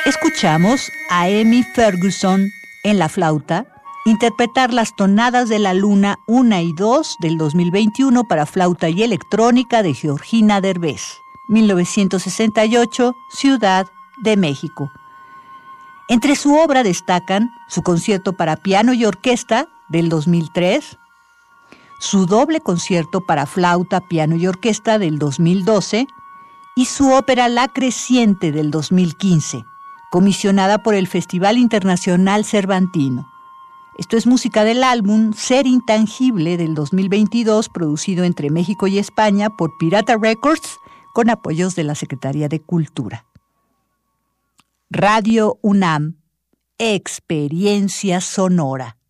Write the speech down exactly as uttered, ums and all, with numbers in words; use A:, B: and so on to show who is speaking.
A: Escuchamos a Amy Ferguson en la flauta interpretar las tonadas de la luna uno y dos del dos mil veintiuno para flauta y electrónica de Georgina Derbez, mil novecientos sesenta y ocho, Ciudad de México. Entre su obra destacan su concierto para piano y orquesta del dos mil tres, su doble concierto para flauta, piano y orquesta del dos mil doce y su ópera La Creciente del dos mil quince, comisionada por el Festival Internacional Cervantino. Esto es música del álbum Ser Intangible del dos mil veintidós, producido entre México y España por Pirata Records, con apoyos de la Secretaría de Cultura. Radio UNAM, Experiencia Sonora.